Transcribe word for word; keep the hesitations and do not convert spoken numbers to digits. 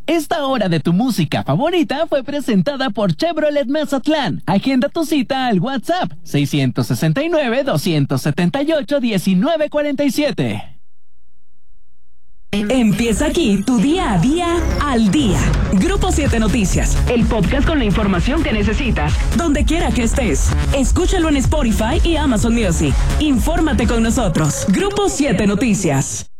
Esta hora de tu música favorita fue presentada por Chevrolet Mazatlán. Agenda tu cita al WhatsApp seis seis nueve, dos siete ocho, uno nueve cuatro siete. Empieza aquí tu día a día al día. Grupo siete Noticias, el podcast con la información que necesitas, donde quiera que estés. Escúchalo en Spotify y Amazon Music. Infórmate con nosotros. Grupo siete Noticias.